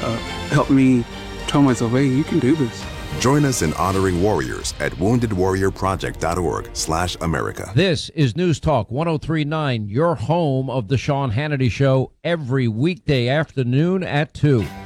helped me tell myself, hey, you can do this. Join us in honoring warriors at woundedwarriorproject.org/America. This is News Talk 103.9, your home of the Sean Hannity Show, every weekday afternoon at 2.